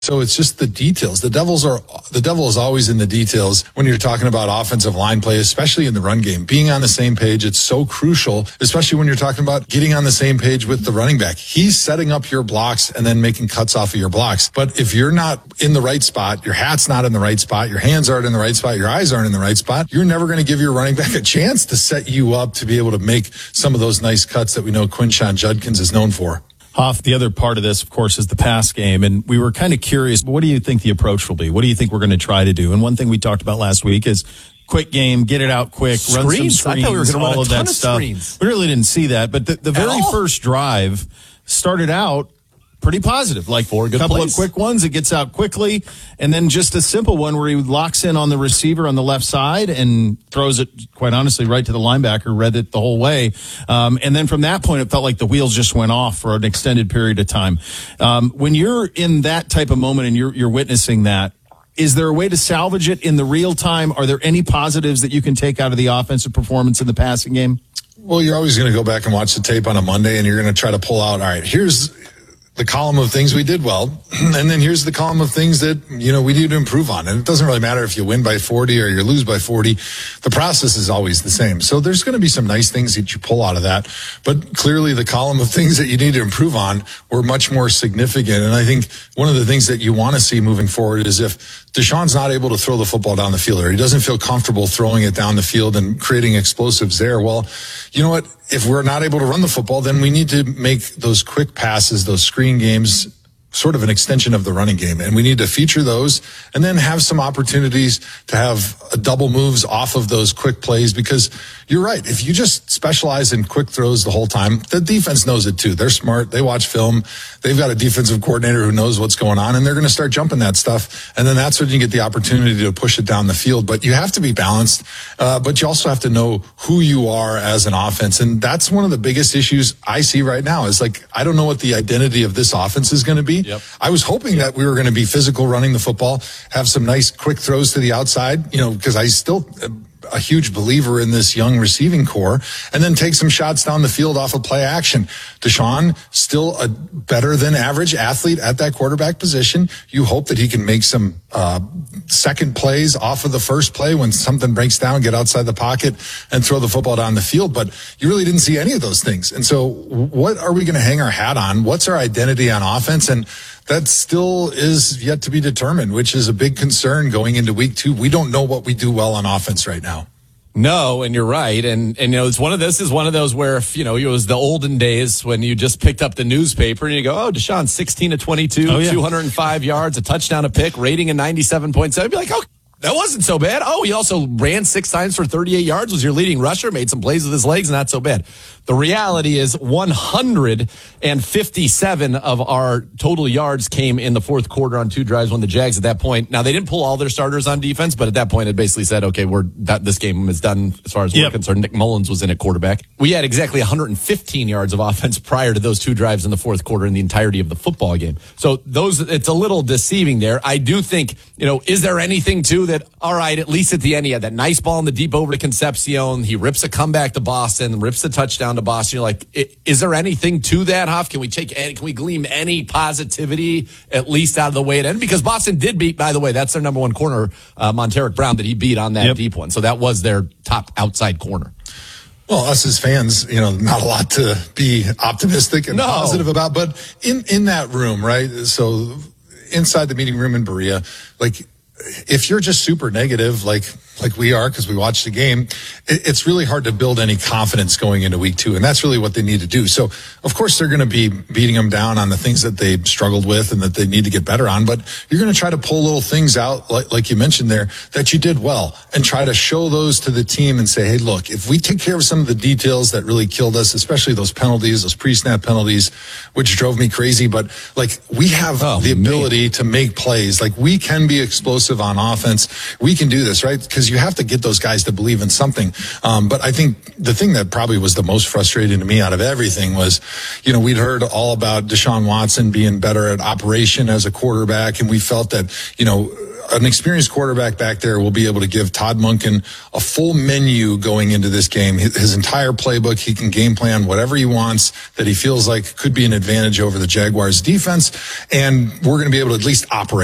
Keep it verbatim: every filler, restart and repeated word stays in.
So it's just the details. The devils are, the devil is always in the details when you're talking about offensive line play, especially in the run game. Being on the same page, it's so crucial, especially when you're talking about getting on the same page with the running back. He's setting up your blocks and then making cuts off of your blocks. But if you're not in the right spot, your hat's not in the right spot, your hands aren't in the right spot, your eyes aren't in the right spot, you're never going to give your running back a chance to set you up to be able to make some of those nice cuts that we know Quinshon Judkins is known for. Hoff, the other part of this, of course, is the pass game. And we were kind of curious, what do you think the approach will be? What do you think we're going to try to do? And one thing we talked about last week is quick game, get it out quick, screens. run some screens, I thought we were going to run all a of ton that of stuff. Screens. We really didn't see that. But the, the very first drive started out pretty positive, like Four good a couple plays. of quick ones. It gets out quickly, and then just a simple one where he locks in on the receiver on the left side and throws it, quite honestly, right to the linebacker, read it the whole way. Um, and then from that point, it felt like the wheels just went off for an extended period of time. Um, when you're in that type of moment and you're, you're witnessing that, is there a way to salvage it in the real time? Are there any positives that you can take out of the offensive performance in the passing game? Well, you're always going to go back and watch the tape on a Monday, and you're going to try to pull out, all right, here's the column of things we did well, and then here's the column of things that, you know, we need to improve on. And it doesn't really matter if you win by forty or you lose by forty. The process is always the same. So there's going to be some nice things that you pull out of that. But clearly the column of things that you need to improve on were much more significant. And I think one of the things that you want to see moving forward is if Deshaun's not able to throw the football down the field, or he doesn't feel comfortable throwing it down the field and creating explosives there, well, you know what? If we're not able to run the football, then we need to make those quick passes, those screen games, sort of an extension of the running game. And we need to feature those and then have some opportunities to have double moves off of those quick plays, because you're right. If you just specialize in quick throws the whole time, the defense knows it too. They're smart. They watch film. They've got a defensive coordinator who knows what's going on, and they're going to start jumping that stuff. And then that's when you get the opportunity to push it down the field. But you have to be balanced. Uh, but you also have to know who you are as an offense. And that's one of the biggest issues I see right now is, like, I don't know what the identity of this offense is going to be. Yep. I was hoping that we were going to be physical running the football, have some nice quick throws to the outside, you know, because I still a huge believer in this young receiving core, and then take some shots down the field off of play action. Deshaun, still a better than average athlete at that quarterback position. You hope that he can make some uh second plays off of the first play when something breaks down, get outside the pocket and throw the football down the field. But you really didn't see any of those things. And so what are we going to hang our hat on? What's our identity on offense? And that still is yet to be determined, which is a big concern going into week two. We don't know what we do well on offense right now. No, and you're right. And, and, you know, it's one of this is one of those where, if, you know, it was the olden days when you just picked up the newspaper and you go, oh, Deshaun, sixteen to twenty-two, oh, yeah. two hundred five yards, a touchdown, a pick, rating in ninety-seven point seven. You'd be like, oh, that wasn't so bad. Oh, he also ran six times for thirty-eight yards, was your leading rusher, made some plays with his legs, not so bad. The reality is one hundred fifty-seven of our total yards came in the fourth quarter on two drives when the Jags at that point. Now, they didn't pull all their starters on defense, but at that point it basically said, okay, we're that this game is done as far as we're yep. concerned. Nick Mullins was in at quarterback. We had exactly one hundred fifteen yards of offense prior to those two drives in the fourth quarter in the entirety of the football game. So those, it's a little deceiving there. I do think, you know, is there anything to that? All right, at least at the end, he had that nice ball in the deep over to Concepcion. He rips a comeback to Boston, rips the touchdown to Boston. You're like, is there anything to that, Hoff? Can we take any, can we glean any positivity at least out of the way it ended? Because Boston did beat, by the way, that's their number one corner, uh, Monteric Brown, that he beat on that yep. deep one. So that was their top outside corner. Well, us as fans, you know, not a lot to be optimistic and no. positive about, but in, in that room, right? So inside the meeting room in Berea, like, if you're just super negative, like like we are, because we watched the game, it, it's really hard to build any confidence going into week two. And that's really what they need to do. So, of course, they're going to be beating them down on the things that they struggled with and that they need to get better on. But you're going to try to pull little things out, like, like you mentioned there, that you did well, and try to show those to the team and say, hey, look, if we take care of some of the details that really killed us, especially those penalties, those pre-snap penalties, which drove me crazy. But, like, we have oh, the ability man. to make plays. Like, we can be explosive on offense. We can do this, right? Because you have to get those guys to believe in something. Um, but I think the thing that probably was the most frustrating to me out of everything was, you know, we'd heard all about Deshaun Watson being better at operation as a quarterback, and we felt that, you know, an experienced quarterback back there will be able to give Todd Monken a full menu going into this game. His, his entire playbook, he can game plan whatever he wants that he feels like could be an advantage over the Jaguars defense, and we're going to be able to at least operate